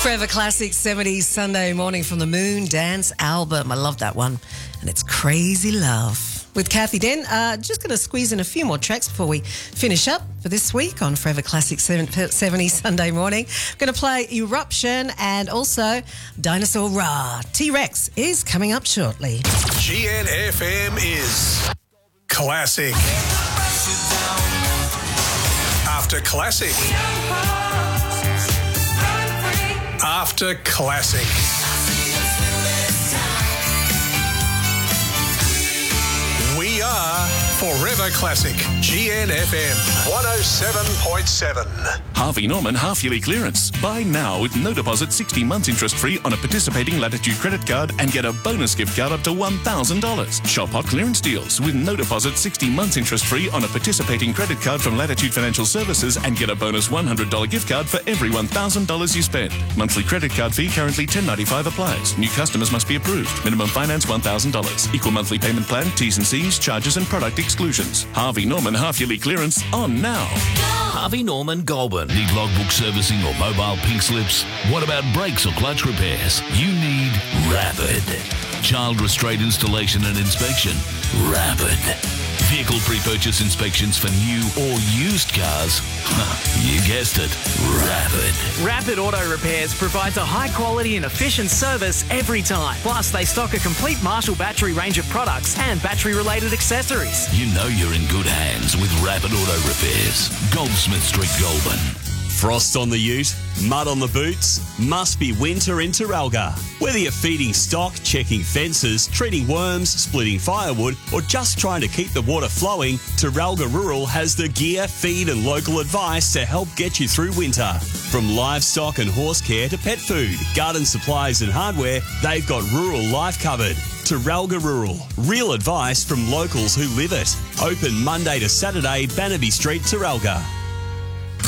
Forever Classic 70s Sunday morning from the Moon Dance album. I love that one. And it's Crazy Love. With Kathy Den, just going to squeeze in a few more tracks before we finish up for this week on Forever Classic 70s Sunday morning. I'm going to play Eruption and also Dinosaur Ra. T-Rex is coming up shortly. GNFM is classic. After classic. After classic. We are Forever Classic. GNFM 107.7. Harvey Norman half-yearly clearance. Buy now with no deposit, 60 months interest-free on a participating Latitude credit card and get a bonus gift card up to $1,000. Shop hot clearance deals with no deposit, 60 months interest-free on a participating credit card from Latitude Financial Services and get a bonus $100 gift card for every $1,000 you spend. Monthly credit card fee currently $10.95 applies. New customers must be approved. Minimum finance $1,000. Equal monthly payment plan, T's and C's, charges and product exclusions. Harvey Norman half-yearly clearance on now. Harvey Norman Goulburn. Need logbook servicing or mobile pink slips? What about brakes or clutch repairs? You need Rapid. Child restraint installation and inspection? Rapid. Vehicle pre-purchase inspections for new or used cars? You guessed it, Rapid. Rapid Auto Repairs provides a high-quality and efficient service every time. Plus, they stock a complete Marshall battery range of products and battery-related accessories. You know you're in good hands with Rapid Auto Repairs. Goldsmith Street, Goulburn. Frost on the ute, mud on the boots, must be winter in Terralga. Whether you're feeding stock, checking fences, treating worms, splitting firewood, or just trying to keep the water flowing, Terralga Rural has the gear, feed and local advice to help get you through winter. From livestock and horse care to pet food, garden supplies and hardware, they've got rural life covered. Terralga Rural. Real advice from locals who live it. Open Monday to Saturday, Bannaby Street, Terralga.